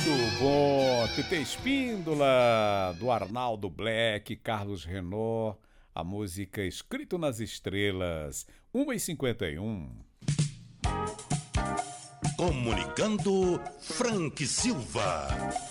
Muito bom, TT Espíndola, do Arnaldo Black, Carlos Renault, a música Escrito nas Estrelas, 1h51. Comunicando Frank Silva.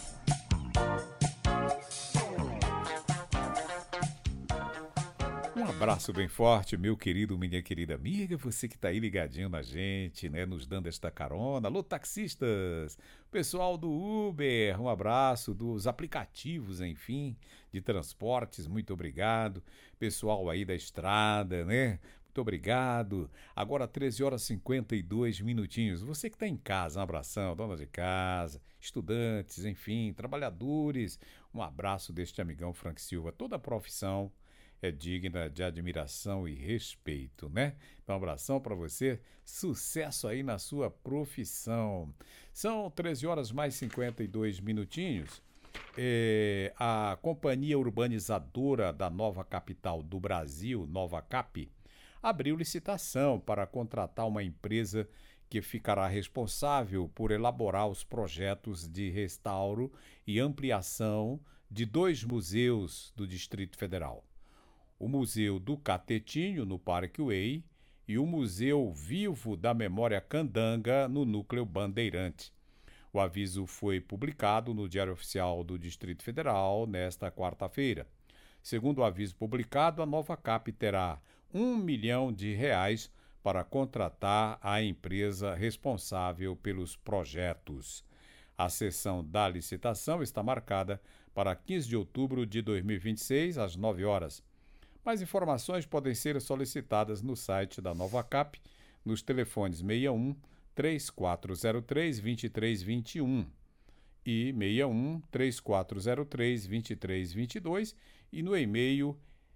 Um abraço bem forte, meu querido, minha querida amiga, você que tá aí ligadinho na gente, né, nos dando esta carona. Alô, taxistas, pessoal do Uber, um abraço, dos aplicativos, enfim, de transportes, muito obrigado. Pessoal aí da estrada, né, muito obrigado. Agora 13 horas e 52 minutinhos. Você que tá em casa, um abração, dona de casa, estudantes, enfim, trabalhadores, um abraço deste amigão Frank Silva, toda a profissão é digna de admiração e respeito, né? Então, um abração para você, sucesso aí na sua profissão. São 13 horas mais 52 minutinhos. A Companhia Urbanizadora da Nova Capital do Brasil, Nova Cap, abriu licitação para contratar uma empresa que ficará responsável por elaborar os projetos de restauro e ampliação de 2 museus do Distrito Federal: o Museu do Catetinho, no Parque Way, e o Museu Vivo da Memória Candanga, no Núcleo Bandeirante. O aviso foi publicado no Diário Oficial do Distrito Federal nesta quarta-feira. Segundo o aviso publicado, a Nova Cap terá R$ 1 milhão para contratar a empresa responsável pelos projetos. A sessão da licitação está marcada para 15 de outubro de 2026, às 9 horas. Mais informações podem ser solicitadas no site da Nova Cap, nos telefones 61 3403 2321 e 61 3403 2322 e no e-mail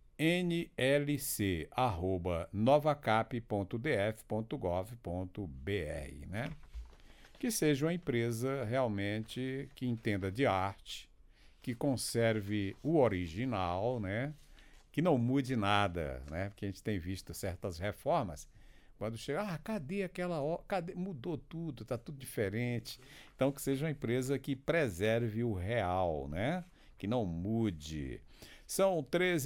nlc@novacap.df.gov.br, né? Que seja uma empresa realmente que entenda de arte, que conserve o original, né? Que não mude nada, né? Porque a gente tem visto certas reformas, quando chega, cadê aquela, cadê? Mudou tudo, tá tudo diferente. Então que seja uma empresa que preserve o real, né? Que não mude. São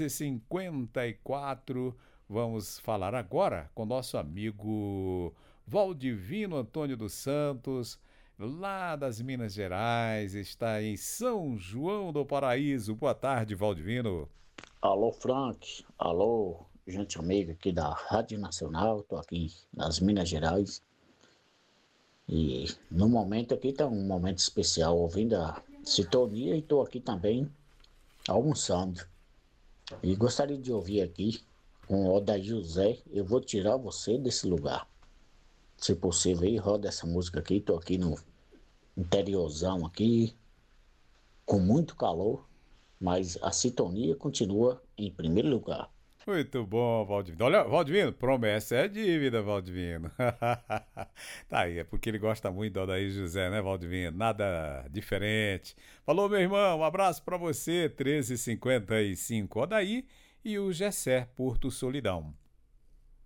13h54, vamos falar agora com nosso amigo Valdivino Antônio dos Santos, lá das Minas Gerais, está em São João do Paraíso. Boa tarde, Valdivino. Alô, Frank. Alô, gente amiga aqui da Rádio Nacional. Estou aqui nas Minas Gerais. E no momento aqui está um momento especial, ouvindo a sintonia, e estou aqui também almoçando. E gostaria de ouvir aqui com o Odair José, Eu Vou Tirar Você Desse Lugar. Se possível aí, roda essa música aqui. Estou aqui no interiorzão aqui, com muito calor, mas a sintonia continua em primeiro lugar. Muito bom, Valdivino. Olha, Valdivino, promessa é dívida, Valdivino. Tá aí, é porque ele gosta muito do Odair José, né, Valdivino? Nada diferente. Falou, meu irmão, um abraço pra você, 13h55, Odair e o Gessé, Porto Solidão.